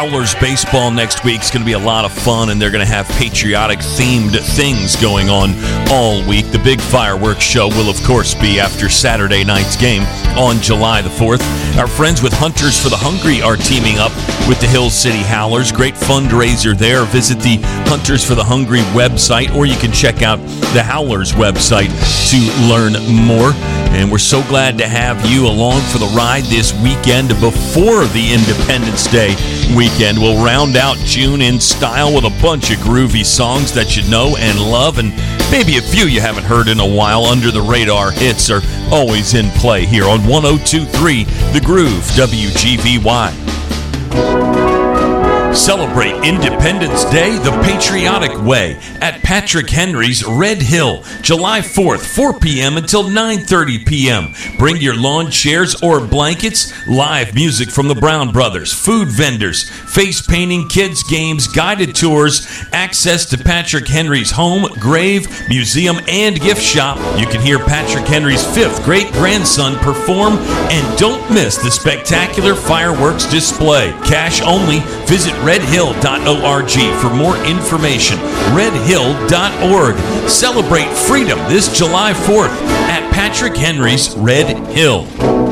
Howlers baseball next week is going to be a lot of fun, and they're going to have patriotic-themed things going on all week. The big fireworks show will, of course, be after Saturday night's game on July the 4th. Our friends with Hunters for the Hungry are teaming up with the Hill City Howlers. Great fundraiser there. Visit the Hunters for the Hungry website, or you can check out the Howlers website to learn more. And we're so glad to have you along for the ride this weekend before the Independence Day weekend. We'll round out June in style with a bunch of groovy songs that you know and love, and maybe a few you haven't heard in a while. Under the radar hits are always in play here on 102.3 The Groove, WGVY. Celebrate Independence Day the patriotic way at Patrick Henry's Red Hill, July 4th, 4 p.m. until 9:30 p.m. Bring your lawn chairs or blankets, live music from the Brown Brothers, food vendors, face painting, kids games, guided tours, access to Patrick Henry's home, grave, museum, and gift shop. You can hear Patrick Henry's fifth great-grandson perform, and don't miss the spectacular fireworks display. Cash only. Visit redhill.org for more information. redhill.org. Celebrate freedom this July 4th at Patrick Henry's Red Hill.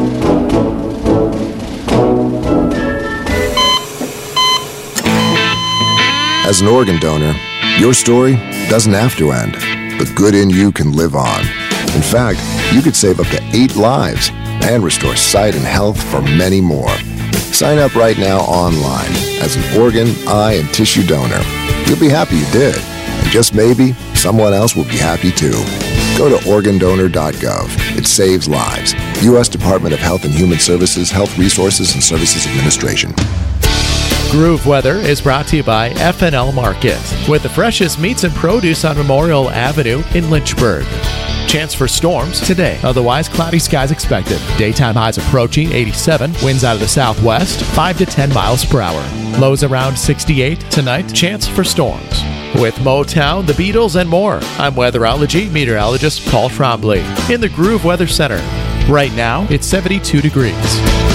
As an organ donor, your story doesn't have to end. The good in you can live on. In fact, you could save up to 8 lives and restore sight and health for many more. Sign up right now online as an organ, eye, and tissue donor. You'll be happy you did, and just maybe someone else will be happy too. Go to organdonor.gov. It saves lives. U.S. Department of Health and Human Services, Health Resources and Services Administration. Groove Weather is brought to you by FNL Market, with the freshest meats and produce on Memorial Avenue in Lynchburg. Chance for storms today. Otherwise, cloudy skies expected. Daytime highs approaching 87. Winds out of the southwest, 5 to 10 miles per hour. Lows around 68 tonight. Chance for storms. With Motown, the Beatles, and more, I'm weatherology meteorologist Paul Trombley in the Groove Weather Center. Right now, it's 72 degrees.